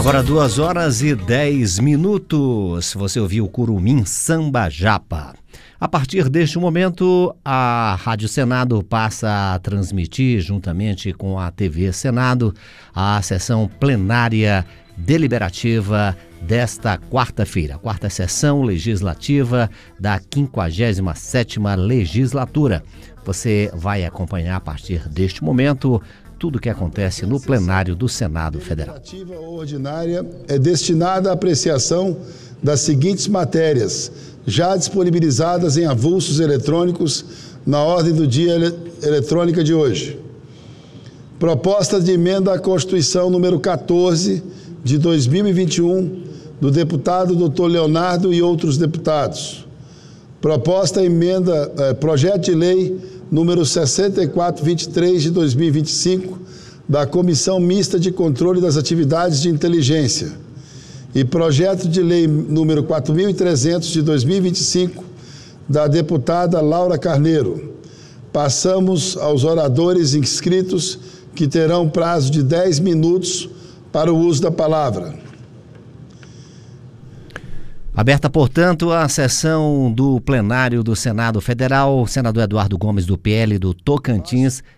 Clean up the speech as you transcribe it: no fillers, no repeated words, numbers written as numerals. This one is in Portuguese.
Agora 2h10. Você ouviu Curumim Samba Japa. A partir deste momento, a Rádio Senado passa a transmitir, juntamente com a TV Senado, a sessão plenária deliberativa desta quarta-feira, quarta sessão legislativa da 57ª legislatura. Você vai acompanhar a partir deste momento tudo o que acontece no plenário do Senado Federal. A deliberativa ordinária é destinada à apreciação das seguintes matérias, já disponibilizadas em avulsos eletrônicos na ordem do dia eletrônica de hoje. Proposta de emenda à Constituição número 14 de 2021, do deputado Dr. Leonardo e outros deputados. Projeto de lei número 6423 de 2025, da Comissão Mista de Controle das Atividades de Inteligência. E projeto de lei número 4.300 de 2025, da deputada Laura Carneiro. Passamos aos oradores inscritos, que terão prazo de 10 minutos para o uso da palavra. Aberta, portanto, a sessão do plenário do Senado Federal. O senador Eduardo Gomes, do PL do Tocantins,